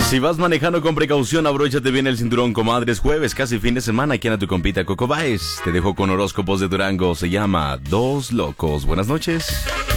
Si vas manejando con precaución, abróchate bien el cinturón, comadre. Es jueves, casi fin de semana. Aquí anda tu compita Coco Baez. Te dejo con horóscopos de Durango. Se llama Dos Locos. Buenas noches.